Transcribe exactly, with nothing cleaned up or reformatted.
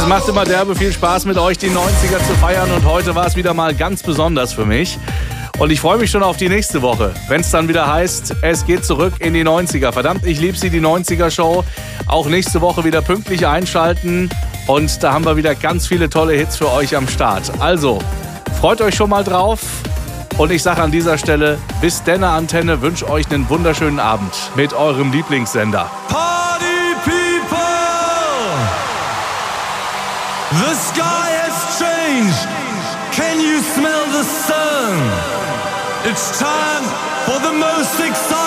Es macht immer derbe viel Spaß, mit euch die neunziger zu feiern und heute war es wieder mal ganz besonders für mich. Und ich freue mich schon auf die nächste Woche, wenn es dann wieder heißt, es geht zurück in die neunziger. Verdammt, ich liebe sie, die neunziger-Show. Auch nächste Woche wieder pünktlich einschalten und da haben wir wieder ganz viele tolle Hits für euch am Start. Also, freut euch schon mal drauf und ich sage an dieser Stelle, bis denne Antenne, wünsche euch einen wunderschönen Abend mit eurem Lieblingssender. Party people! The sky has changed. Can you smell the sun? It's time for the most exciting